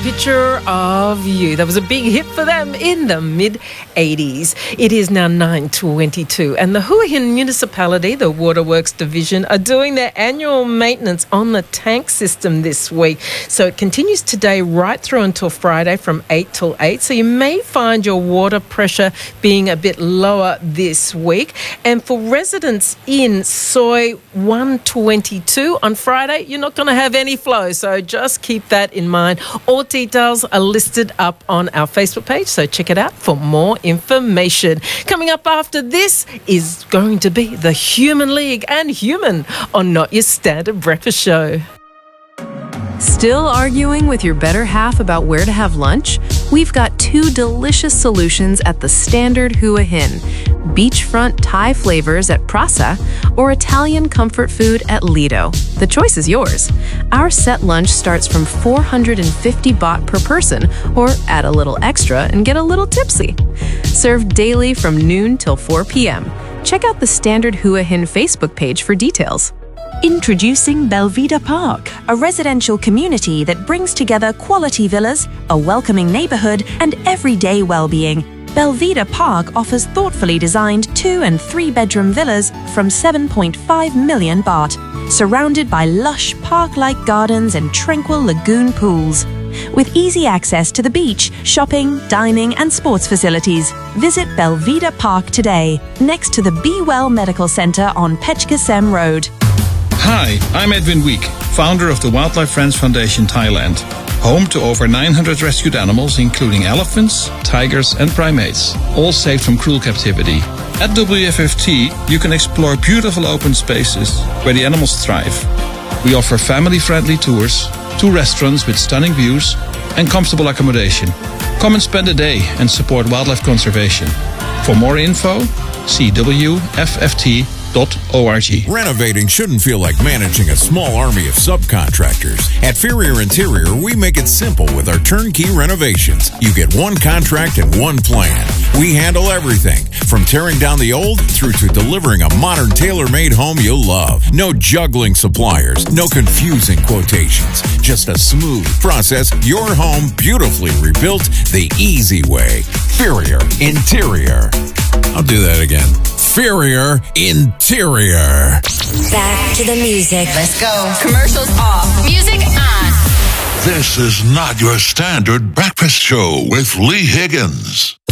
Picture of You. That was a big hit for them in the mid-'80s. It is now 9:22, and the Hua Hin Municipality, the Waterworks Division, are doing their annual maintenance on the tank system this week. So it continues today right through until Friday from 8 till 8. So you may find your water pressure being a bit lower this week. And for residents in Soi 122 on Friday, you're not going to have any flow. So just keep that in mind. All details are listed up on our Facebook page, so check it out for more information. Coming up after this is going to be the Human League and Human on Not Your Standard Breakfast Show. Still arguing with your better half about where to have lunch? We've got two delicious solutions at the Standard Hua Hin: beachfront Thai flavors at Prasa or Italian comfort food at Lido. The choice is yours. Our set lunch starts from 450 baht per person, or add a little extra and get a little tipsy. Served daily from noon till 4 p.m. Check out the Standard Hua Hin Facebook page for details. Introducing Belvedere Park, a residential community that brings together quality villas, a welcoming neighborhood, and everyday well-being. Belvedere Park offers thoughtfully designed 2- and 3-bedroom villas from 7.5 million baht, surrounded by lush park-like gardens and tranquil lagoon pools. With easy access to the beach, shopping, dining, and sports facilities, visit Belvedere Park today, next to the Be Well Medical Center on Pechkasem Road. Hi, I'm Edwin Week, founder of the Wildlife Friends Foundation Thailand, home to over 900 rescued animals, including elephants, tigers, and primates, all saved from cruel captivity. At WFFT, you can explore beautiful open spaces where the animals thrive. We offer family-friendly tours, 2 restaurants with stunning views, and comfortable accommodation. Come and spend a day and support wildlife conservation. For more info, see WFFT.org. Renovating shouldn't feel like managing a small army of subcontractors. At Ferrier Interior, we make it simple with our turnkey renovations. You get one contract and one plan. We handle everything, from tearing down the old through to delivering a modern tailor-made home you'll love. No juggling suppliers, no confusing quotations. Just a smooth process, your home beautifully rebuilt the easy way. Ferrier Interior. I'll do that again. Ferrier Interior. Back to the music. Let's go. Commercials off. Music on. This is Not Your Standard Breakfast Show with Lee Higgins.